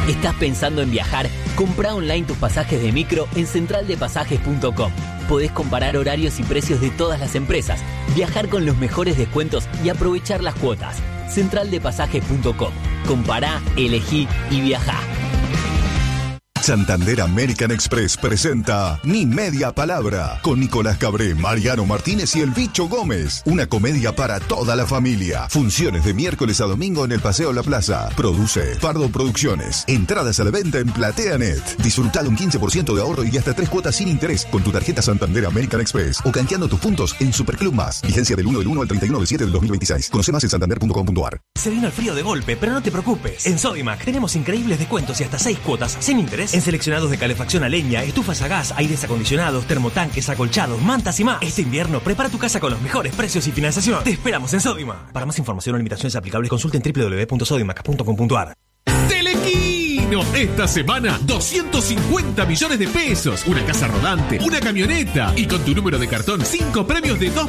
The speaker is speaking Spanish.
¿Estás pensando en viajar? Comprá online tus pasajes de micro en centraldepasajes.com. Podés comparar horarios y precios de todas las empresas, viajar con los mejores descuentos y aprovechar las cuotas. Centraldepasajes.com. Compará, elegí y viajá. Santander American Express presenta Ni Media Palabra con Nicolás Cabré, Mariano Martínez y el Bicho Gómez. Una comedia para toda la familia. Funciones de miércoles a domingo en el Paseo La Plaza. Produce Pardo Producciones. Entradas a la venta en PlateaNet. Disfrutá de un 15% de ahorro y hasta 3 cuotas sin interés con tu tarjeta Santander American Express o canjeando tus puntos en Superclub Más. Vigencia del 1/1 al 31/7 del 2026. Conoce más en santander.com.ar. Se vino el frío de golpe, pero no te preocupes. En Sodimac tenemos increíbles descuentos y hasta 6 cuotas sin interés en seleccionados de calefacción a leña, estufas a gas, aires acondicionados, termotanques, acolchados, mantas y más. Este invierno prepara tu casa con los mejores precios y financiación. Te esperamos en Sodimac. Para más información o limitaciones aplicables consulten www.sodimac.com.ar. Telequino, esta semana 250 millones de pesos, una casa rodante, una camioneta y con tu número de cartón 5 premios de 2